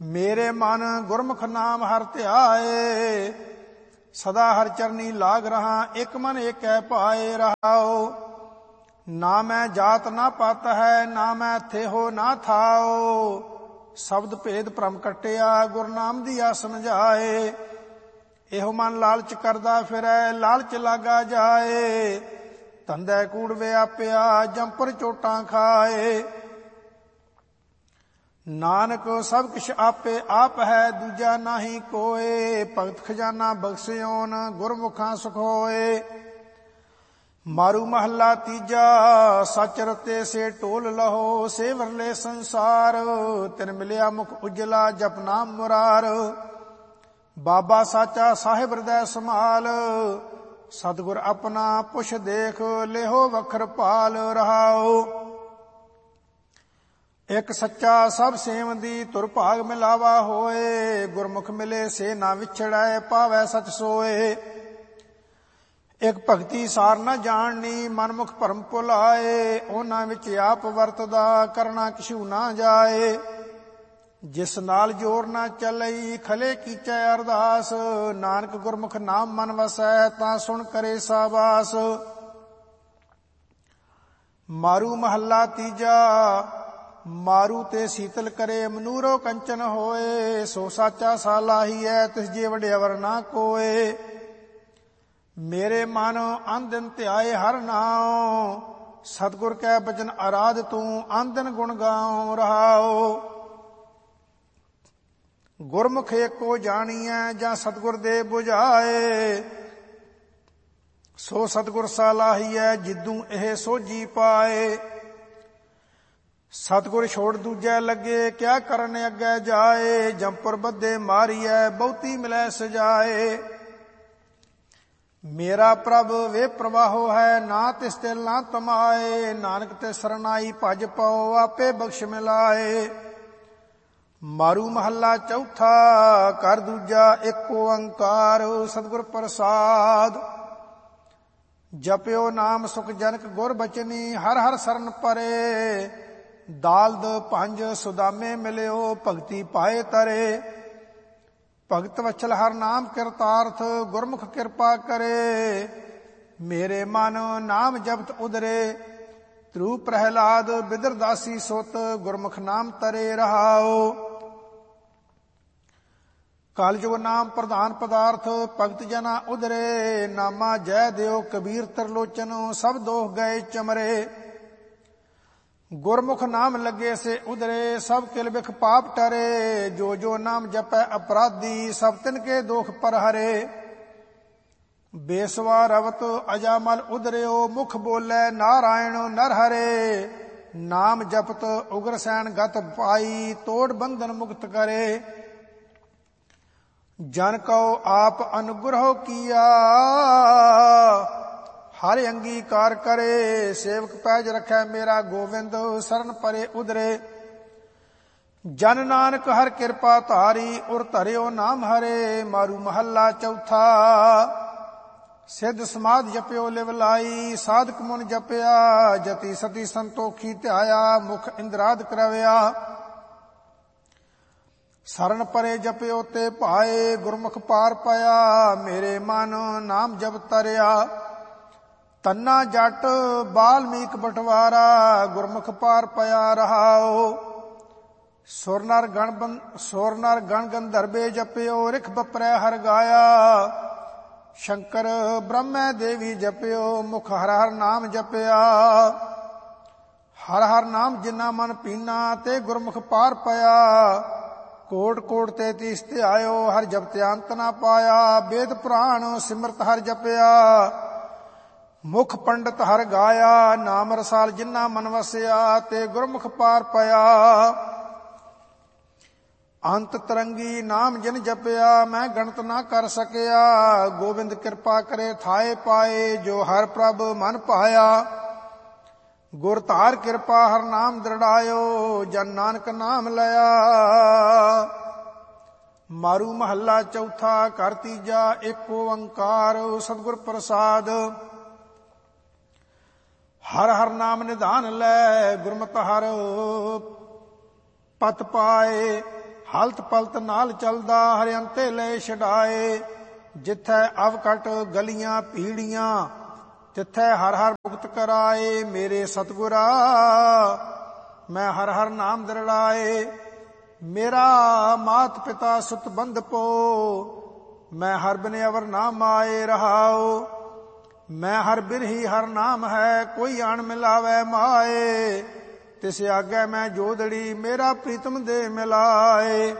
ਮੇਰੇ ਮਨ ਗੁਰਮੁਖ ਨਾਮ ਹਰਿ ਧਿਆਏ। ਸਦਾ ਹਰਿ ਚਰਨੀ ਲਾਗ ਰਹਾ, ਇਕ ਮਨ ਏਕੈ ਭਾਏ ਰਹਾਉ। ਨਾ ਮੈਂ ਜਾਤ ਨਾ ਪਤ ਹੈ, ਨਾ ਮੈਂ ਥੇਹੋ ਨਾ ਥਾਉ। ਸ਼ਬਦ ਭੇਦ ਭ੍ਰਮ ਕੱਟਿਆ, ਗੁਰ ਨਾਮ ਦੀਆ ਸਮਝਾਏ। ਇਹੋ ਮਨ ਲਾਲਚ ਕਰਦਾ ਫਿਰੈ, ਲਾਲਚ ਲਾਗਾ ਜਾਏ। ਧੰਦੈ ਕੂੜ ਵਿਆਪਿਆ, ਜੰਪਰ ਚੋਟਾਂ ਖਾਏ। ਨਾਨਕ ਸਭ ਕਿਛ ਆਪੇ ਆਪ ਹੈ, ਦੂਜਾ ਨਾਹੀ ਕੋਏ। ਭਗਤ ਖਜ਼ਾਨਾ ਬਖਸ਼ਿਓਨ, ਗੁਰਮੁਖਾਂ ਸੁਖ ਹੋਏ। ਮਾਰੂ ਮਹੱਲਾ ਤੀਜਾ। ਸਚ ਰਤੇ ਸੇ ਟੋਲ ਲਹੋ, ਸੇ ਵਰਲੇ ਸੰਸਾਰ। ਤਿਨ ਮਿਲਿਆ ਮੁਖ ਉਜਲਾ, ਜਪ ਨਾਮ ਮੁਰਾਰ। ਬਾਬਾ ਸਾਚਾ ਸਾਹਿਬ ਹਿਰਦੈ ਸਮਾਲ, ਸਤਿਗੁਰ ਆਪਣਾ ਪੁਛ ਦੇਖ, ਲਿਹੋ ਵਖਰ ਭਾਲ ਰਹਾਉ। ਇਕ ਸੱਚਾ ਸਭ ਸੇਵੰਦੀ, ਤੁਰ ਭਾਗ ਮਿਲਾਵਾ ਹੋਏ। ਗੁਰਮੁਖ ਮਿਲੇ ਸੇ ਨਾ ਵਿਛੜੈ, ਪਾਵੈ ਸਚ ਸੋਏ। ਇਕ ਭਗਤੀ ਸਾਰ ਨਾ ਜਾਣਨੀ, ਮਨਮੁਖ ਭਰਮ ਭੁਲਾਏ। ਉਹਨਾਂ ਵਿੱਚ ਆਪ ਵਰਤਦਾ, ਕਰਨਾ ਕਿਛੂ ਨਾ ਜਾਏ। ਜਿਸ ਨਾਲ ਜੋਰ ਨਾ ਚੱਲਈ, ਖਲੇ ਕੀਚੈ ਅਰਦਾਸ। ਨਾਨਕ ਗੁਰਮੁਖ ਨਾਮ ਮਨ ਵਸੈ, ਤਾਂ ਸੁਣ ਕਰੇ ਸਾਬਾਸ। ਮਾਰੂ ਮਹੱਲਾ ਤੀਜਾ। ਮਾਰੂ ਤੇ ਸੀਤਲ ਕਰੇ, ਮਨੂਰੋ ਕੰਚਨ ਹੋਏ। ਸੋ ਸਾਚਾ ਸਾਲਾਹੀਐ, ਤਿਸ ਜੇ ਵਡਿਆਵਰ ਨਾ ਕੋਏ। ਮੇਰੇ ਮਨ ਅੰਦਿਨ ਧਿਆਏ ਹਰਿ ਨਾਉ, ਸਤਿਗੁਰ ਕੈ ਬਚਨ ਆਰਾਧ ਤੂੰ, ਅੰਦਿਨ ਗੁਣ ਗਾਉ ਰਹਾਉ। ਗੁਰਮੁਖ ਏਕੋ ਜਾਣੀਐ, ਜਾਂ ਸਤਿਗੁਰ ਦੇ 부ਝਾਏ। ਸੋ ਸਤਿਗੁਰ ਸਾਲਾਹੀਐ, ਜਿਦੂ ਇਹ ਸੋਝੀ ਪਾਏ। ਸਤਿਗੁਰ ਛੋੜ ਦੂਜੈ ਲੱਗੇ, ਕਿਆ ਕਰਨ ਅੱਗੇ ਜਾਏ। ਜੰਪਰ ਬੱਧੇ ਮਾਰੀਐ, ਬਹੁਤੀ ਮਿਲੈ ਸਜਾਏ। ਮੇਰਾ ਪ੍ਰਭ ਵੇ ਪ੍ਰਵਾਹੋ ਹੈ, ਨਾ ਤਿਸ ਤਿਲ ਨਾ ਤਮਾਏ। ਨਾਨਕ ਤੇ ਸਰਨਾਈ ਭਜ ਪਾਓ, ਆਪੇ ਬਖਸ਼ ਮਿਲਾਏ। ਮਾਰੂ ਮਹੱਲਾ ਚੌਥਾ। ਕਰ ਦੂਜਾ ਏਕ ਓੰਕਾਰ, ਸਤਿਗੁਰ ਪ੍ਰਸਾਦ। ਜਪਿਓ ਨਾਮ ਸੁਖ ਜਨਕ ਗੁਰ ਬਚਨੀ, ਹਰ ਹਰ ਸਰਨ ਪਰੇ। ਦਾਲਦ ਪੰਜ ਸੁਦਾਮੇ ਮਿਲਿਓ, ਭਗਤੀ ਪਾਏ ਤਰੇ। ਭਗਤ ਵਛਲ ਹਰ ਨਾਮ ਕਿਰਤਾਰਥ, ਗੁਰਮੁਖ ਕਿਰਪਾ ਕਰੇ। ਮੇਰੇ ਮਨ ਨਾਮ ਜਪਤ ਉਦਰੇ, ਧਰੂ ਪ੍ਰਹਿਲਾਦ ਬਿਦਰ ਦਾਸੀ ਸੁਤ। ਗੁਰਮੁਖ ਨਾਮ ਤਰੇ ਰਹਾਉ। ਕਲਯੁਗ ਨਾਮ ਪ੍ਰਧਾਨ ਪਦਾਰਥ, ਭਗਤ ਜਨਾ ਉਦਰੇ। ਨਾਮਾ ਜੈ ਦਿਓ ਕਬੀਰ ਤਰਲੋਚਨ, ਸਭ ਦੋਖ ਗਏ ਚਮਰੇ। ਗੁਰਮੁਖ ਨਾਮ ਲੱਗੇ ਸੇ ਉਦਰੇ, ਸਭ ਕਿਲ ਬਿਖ ਪਾਪ ਟਰੇ। ਜੋ ਜੋ ਨਾਮ ਜਪੈ ਅਪਰਾਧੀ, ਸਭ ਤਿਨ ਕੇ ਦੋਖ ਪਰ ਹਰੇ। ਬੇਸਵਾ ਰਵਤ ਅਜਾਮਲ ਉਦਰਿਓ, ਮੁਖ ਬੋਲੇ ਨਾਰਾਇਣ ਨਰ ਹਰੇ। ਨਾਮ ਜਪਤ ਉਗਰ ਸੈਨ ਗਤ ਪਾਈ, ਤੋੜ ਬੰਧਨ ਮੁਕਤ ਕਰੇ। ਜਨ ਕਉ ਆਪ ਅਨੁਗ੍ਰਹ ਕੀਆ, ਹਰ ਅੰਗੀਕਾਰ ਕਰੇ। ਸੇਵਕ ਪੈਜ ਰਖੈ ਮੇਰਾ ਗੋਵਿੰਦ, ਸਰਨ ਪਰੇ ਉਦਰੇ। ਜਨ ਨਾਨਕ ਹਰ ਕਿਰਪਾ ਧਾਰੀ, ਉਰ ਧਰਿਓ ਨਾਮ ਹਰੇ। ਮਾਰੂ ਮਹੱਲਾ ਚੌਥਾ। ਸਿੱਧ ਸਮਾਧ ਜਪਿਓ ਲਿਵ ਲਾਈ, ਸਾਧਕ ਮੁਨ ਜਪਿਆ। ਜਤੀ ਸਤੀ ਸੰਤੋਖੀ ਧਿਆਇਆ, ਮੁਖ ਇੰਦਰਾਦ ਕਰਵਿਆ। ਸਰਨ ਪਰੇ ਜਪਿਓ ਤੇ ਭਾਏ, ਗੁਰਮੁਖ ਪਾਰ ਪਾਇਆ। ਮੇਰੇ ਮਨ ਨਾਮ ਜਪ ਤਰਿਆ, ਤੰਨਾ ਜੱਟ ਬਾਲਮੀਕ ਬਟਵਾਰਾ। ਗੁਰਮੁਖ ਪਾਰ ਪਿਆ ਰਹਾਉ। ਸੁਰ ਨਰ ਗਣ ਗੰਧਰਵੇ ਜਪਿਓ, ਰਿਖ ਬਪਰੈ ਹਰ ਗਾਇਆ। ਸ਼ੰਕਰ ਬ੍ਰਹਮੈ ਦੇਵੀ ਜਪਿਓ, ਮੁਖ ਹਰ ਹਰ ਨਾਮ ਜਪਿਆ। ਹਰ ਹਰ ਨਾਮ ਜਿਨਾ ਮਨ ਪੀਨਾ, ਤੇ ਗੁਰਮੁਖ ਪਾਰ ਪਿਆ। ਕੋਟ ਕੋਟ 33 ਧਿਆਇਓ, ਹਰ ਜਪਤਿ ਅੰਤ ਨਾ ਪਾਇਆ। ਵੇਦ ਪੁਰਾਣ ਸਿਮਰਤ ਹਰ ਜਪਿਆ, ਮੁਖ ਪੰਡਤ ਹਰ ਗਾਇਆ। ਨਾਮ ਰਸਾਲ ਜਿਨਾ ਮਨ ਵਸਿਆ, ਤੇ ਗੁਰਮੁਖ ਪਾਰ ਪਿਆ। ਅੰਤ ਤਰੰਗੀ ਨਾਮ ਜਿਨ ਜਪਿਆ, ਮੈਂ ਗਣਤ ਨਾ ਕਰ ਸਕਿਆ। ਗੋਬਿੰਦ ਕਿਰਪਾ ਕਰੇ ਥਾਏ ਪਾਏ, ਜੋ ਹਰ ਪ੍ਰਭ ਮਨ ਭਾਇਆ। ਗੁਰ ਧਾਰ ਕਿਰਪਾ ਹਰ ਨਾਮ ਦ੍ਰਿੜਾਇਓ, ਜਨ ਨਾਨਕ ਨਾਮ ਲਿਆ। ਮਾਰੂ ਮਹੱਲਾ ਚੌਥਾ। ਘਰ ਤੀਜਾ ਏਕ ਓੰਕਾਰ, ਸਤਿਗੁਰ ਪ੍ਰਸਾਦ। ਹਰ ਹਰ ਨਾਮ ਨਿਧਾਨ ਲੈ, ਗੁਰਮਤਿ ਹਰ ਪਤ ਪਾਏ। ਹਲਤ ਪਲਤ ਨਾਲ ਚਲਦਾ ਹਰਿਅੰਤੇ ਲੈ ਛਡਾਏ। ਜਿੱਥੈ ਅਵਕਟ ਗਲੀਆਂ ਪੀੜੀਆਂ, ਤਿੱਥੈ ਹਰ ਹਰ ਮੁਕਤ ਕਰਾਏ। ਮੇਰੇ ਸਤਿਗੁਰਾ ਮੈਂ ਹਰ ਹਰ ਨਾਮ ਦਰੜਾਏ। ਮੇਰਾ ਮਾਤ ਪਿਤਾ ਸੁਤ ਬੰਧਪੋ, ਮੈਂ ਹਰ ਬਿਨ ਅਵਰ ਨਾ ਮਾਏ ਰਹਾਉ। ਮੈਂ ਹਰ ਬਿਰਹੀ ਹਰ ਨਾਮ ਹੈ, ਕੋਈ ਆਣ ਮਿਲਾਵੇ ਮਾਏ। ਤਿਸ ਆਗੇ ਮੈਂ ਜੋਦੜੀ, ਮੇਰਾ ਪ੍ਰੀਤਮ ਦੇ ਮਿਲਾਏ।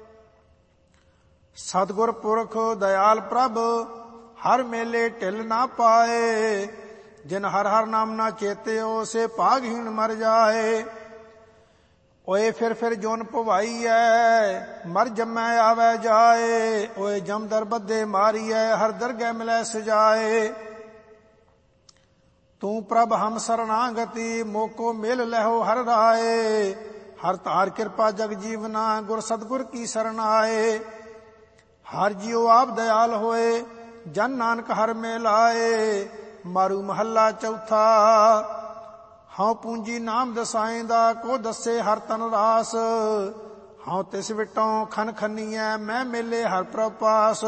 ਸਤਿਗੁਰ ਪੁਰਖ ਦਇਆਲ ਪ੍ਰਭ, ਹਰ ਮੇਲੇ ਢਿੱਲ ਨਾ ਪਾਏ। ਜਿਨ ਹਰ ਹਰ ਨਾਮ ਨਾ ਚੇਤਿਓ, ਸੇ ਭਾਗਹੀਣ ਮਰ ਜਾਏ। ਓਏ ਫਿਰ ਜੋਨ ਭਵਾਈਐ, ਮਰ ਜੰਮੈ ਆਵੈ ਜਾਏ। ਓਏ ਜਮਦਰ ਬੱਧੇ ਮਾਰੀਐ, ਹਰ ਦਰਗਹਿ ਮਿਲੈ ਸਜਾਏ। ਤੂੰ ਪ੍ਰਭ ਹਮ ਸਰਨਾਗਤੀ, ਮੋਕੋ ਮਿਲ ਲਹੋ ਹਰ ਰਾਏ। ਹਰ ਧਾਰ ਕਿਰਪਾ ਜਗ ਜੀਵਨਾ, ਗੁਰ ਸਤਿਗੁਰ ਕੀ ਸਰਣ ਆਏ। ਹਰ ਜੀਉ ਆਪ ਦਇਆਲ ਹੋਏ, ਜਨ ਨਾਨਕ ਹਰ ਮਿਲਾਏ। ਮਾਰੂ ਮਹੱਲਾ ਚੌਥਾ। ਹਉ ਪੂੰਜੀ ਨਾਮ ਦਸਾਇਂਦਾ, ਕੋ ਦੱਸੇ ਹਰ ਤਨ ਰਾਸ। ਹਉ ਤਿਸ ਵਿਟੋਂ ਖਨ ਖਨੀਐ, ਮੈਂ ਮੇਲੇ ਹਰ ਪ੍ਰਭ ਪਾਸ।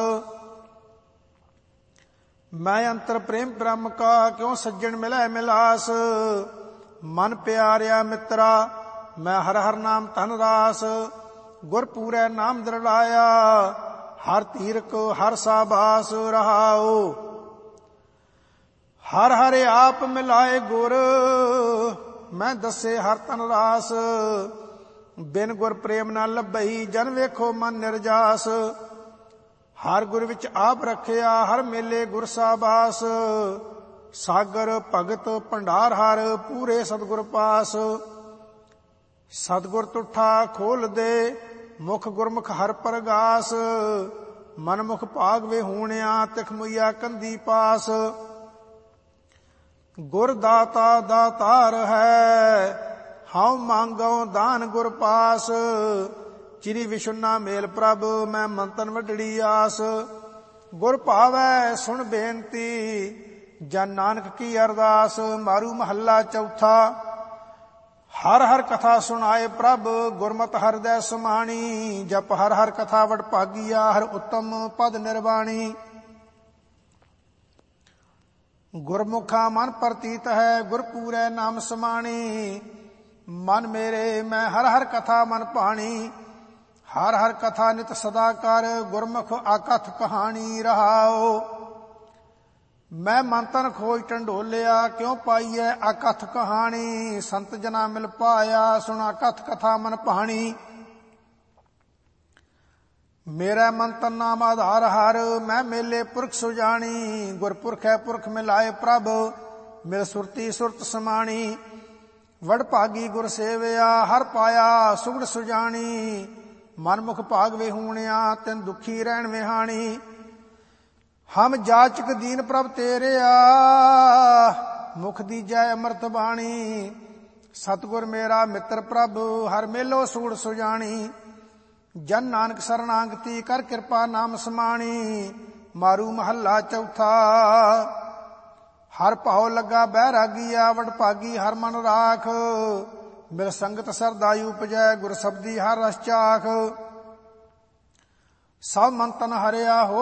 ਮੈਂ ਅੰਤਰ ਪ੍ਰੇਮ ਬ੍ਰਹਮ ਕਾ, ਕਿਉ ਸੱਜਣ ਮਿਲੈ ਮਿਲਾਸ। ਮਨ ਪਿਆਰਿਆ ਮਿੱਤਰਾ, ਮੈਂ ਹਰ ਹਰ ਨਾਮ ਧਨ ਰਾਸ। ਗੁਰ ਪੂਰੈ ਨਾਮ ਦਰੜਾਇਆ, ਹਰ ਤੀਰਕ ਹਰ ਸਾਬਾਸ ਰਹਾਉ। ਹਰ ਹਰ ਆਪ ਮਿਲਾਏ ਗੁਰ, ਮੈਂ ਦੱਸੇ ਹਰ ਤਨ ਰਾਸ। ਬਿਨ ਗੁਰ ਪ੍ਰੇਮ ਨਾ ਲੱਭਈ, ਜਨ ਵੇਖੋ ਮਨ ਨਿਰਜਾਸ। ਹਰ ਗੁਰ ਵਿੱਚ ਆਪ ਰੱਖਿਆ, ਹਰ ਮੇਲੇ ਗੁਰ ਸਾਬਾਸ। ਸਾਗਰ ਭਗਤ ਭੰਡਾਰ ਹਰ, ਪੂਰੇ ਸਤਿਗੁਰ ਪਾਸ। ਸਤਿਗੁਰ ਤੁਠਾ ਖੋਲ ਦੇ, ਮੁਖ ਗੁਰਮੁਖ ਹਰ ਪ੍ਰਗਾਸ। ਮਨ ਮੁਖ ਭਾਗ ਵਿਹੂਣਿਆ, ਤਿਖ ਮੁਈਆ ਕੰਦੀ ਪਾਸ। ਗੁਰ ਦਾਤਾ ਦਾਤਾਰ ਹੈ, ਹਉ ਮੰਗਉ ਦਾਨ ਗੁਰ ਪਾਸ। ਚਿਰੀ ਵਿਸ਼ੁਨਾ ਮੇਲ ਪ੍ਰਭ, ਮੈਂ ਮੰਤਨ ਵੱਡੜੀ ਆਸ। ਗੁਰ ਭਾਵੈ ਸੁਣ ਬੇਨਤੀ, ਜਨ ਨਾਨਕ ਕੀ ਅਰਦਾਸ। ਮਾਰੂ ਮਹੱਲਾ ਚੌਥਾ। ਹਰ ਹਰ ਕਥਾ ਸੁਣਾਏ ਪ੍ਰਭ, ਗੁਰਮਤਿ ਹਿਰਦੈ ਸਮਾਣੀ। ਜਪ ਹਰ ਹਰ ਕਥਾ ਵਡ ਭਾਗੀਆ, ਹਰ ਉੱਤਮ ਪਦ ਨਿਰਵਾਣੀ। ਗੁਰਮੁਖਾ ਮਨ ਪ੍ਰਤੀਤ ਹੈ, ਗੁਰ ਪੂਰੈ ਨਾਮ ਸਮਾਣੀ। ਮਨ ਮੇਰੇ ਮੈਂ ਹਰ ਹਰ ਕਥਾ ਮਨ ਭਾਣੀ। ਹਰ ਹਰ ਕਥਾ ਨਿਤ ਸਦਾ ਕਰ, ਗੁਰਮੁਖ ਆਕਥ ਕਹਾਣੀ ਰਹਾਉ। ਮੈਂ ਮਨ ਤਨ ਖੋਜ ਟੰਡੋਲਿਆ, ਕਿਉ ਪਾਈਐ ਆਕਥ ਕਹਾਣੀ। ਸੰਤ ਜਨਾ ਮਿਲ ਪਾਇਆ, ਸੁਣਾ ਕਥ ਕਥਾ ਮਨ ਭਾਣੀ। ਮੇਰਾ ਮਨ ਤਨ ਨਾਮ ਆਧਾਰ ਹਰ, ਮੈਂ ਮੇਲੇ ਪੁਰਖ ਸੁਜਾਣੀ। ਗੁਰਪੁਰਖ ਹੈ ਪੁਰਖ ਮਿਲਾਏ ਪ੍ਰਭ, ਮਿਲ ਸੁਰਤੀ ਸੁਰਤ ਸਮਾਣੀ। ਵਡ ਭਾਗੀ ਗੁਰ ਸੇਵਿਆ, ਹਰ ਪਾਇਆ ਸੁਗੜ ਸੁਜਾਣੀ। ਮਨਮੁਖ ਭਾਗ ਵਿਹੂਣਿਆ, ਤਿਨ ਦੁਖੀ ਰਹਿਣ ਵਿਹਾਣੀ। ਹਮ ਜਾਚਕ ਦੀਨ ਪ੍ਰਭ ਤੇਰਿਆ, ਮੁਖ ਦੀਜੈ ਅੰਮ੍ਰਿਤ ਬਾਣੀ। ਸਤਿਗੁਰ ਮੇਰਾ ਮਿੱਤਰ ਪ੍ਰਭ, ਹਰ ਮੇਲੋ ਸੂੜ ਸੁਜਾਣੀ। ਜਨ ਨਾਨਕ ਸਰਨਾਗਤੀ, ਕਰ ਕਿਰਪਾ ਨਾਮ ਸਮਾਣੀ। ਮਾਰੂ ਮਹੱਲਾ ਚੌਥਾ। ਹਰ ਭਾਉ ਲੱਗਾ ਬੈਰਾਗੀਆ, ਵਡ ਭਾਗੀ ਹਰ ਮਨ ਰਾਖ। ਮਿਲ ਸੰਗਤ ਸਰਦਾਈ ਉਪਜੈ, ਗੁਰ ਸਬਦੀ ਹਰ ਰਸ ਚਾਖ। ਸਭ ਮਨ ਤਨ ਹਰਿਆ ਹੋ